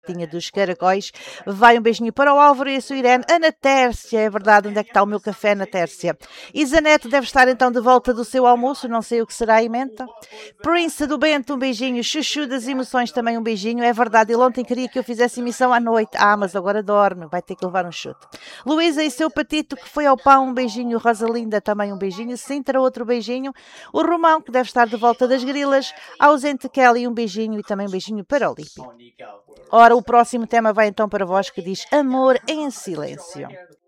Tinha dos caracóis. Vai um beijinho para o Álvaro e a sua Irene. Ana Tércia, é verdade, onde é que está o meu café, Ana Tércia? Isanete deve estar então de volta do seu almoço, não sei o que será a emenda. Prince do Bento, um beijinho. Chuchu das Emoções, também um beijinho, é verdade. Ele ontem queria que eu fizesse emissão à noite. Ah, mas agora dorme, vai ter que levar um chute. Luísa e seu Patito, que foi ao pão, um beijinho. Rosalinda, também um beijinho. Sintra, outro beijinho. O Romão, que deve estar de volta das grilas. Ausente Kelly, um beijinho e também um beijinho para o Lipe. Ora, o próximo tema vai então para vós, que diz Amor em Silêncio.